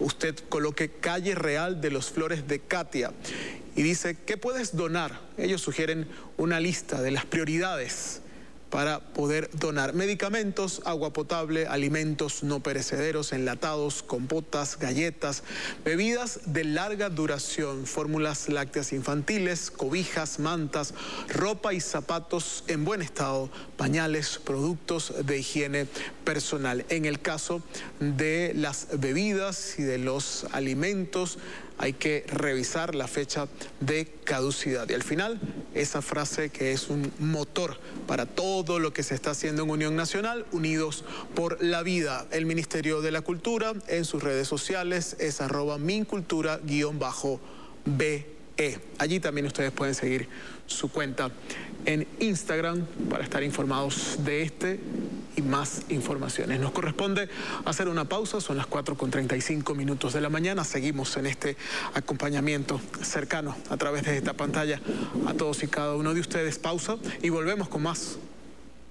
usted coloque calle Real de los Flores de Catia y dice, ¿qué puedes donar? Ellos sugieren una lista de las prioridades para poder donar: medicamentos, agua potable, alimentos no perecederos, enlatados, compotas, galletas, bebidas de larga duración, fórmulas lácteas infantiles, cobijas, mantas, ropa y zapatos en buen estado, pañales, productos de higiene personal. En el caso de las bebidas y de los alimentos, hay que revisar la fecha de caducidad. Y al final, esa frase que es un motor para todo lo que se está haciendo en Unión Nacional, Unidos por la Vida. El Ministerio de la Cultura en sus redes sociales es @mincultura_BE. Allí también ustedes pueden seguir su cuenta en Instagram para estar informados de este y más informaciones. Nos corresponde hacer una pausa, son las 4:35 de la mañana. Seguimos en este acompañamiento cercano a través de esta pantalla a todos y cada uno de ustedes. Pausa y volvemos con más